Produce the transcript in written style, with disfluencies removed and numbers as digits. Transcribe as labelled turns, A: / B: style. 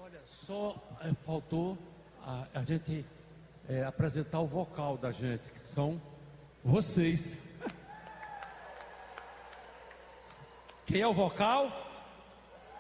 A: Só faltou a gente apresentar o vocal da gente, que são vocês. Quem é o vocal?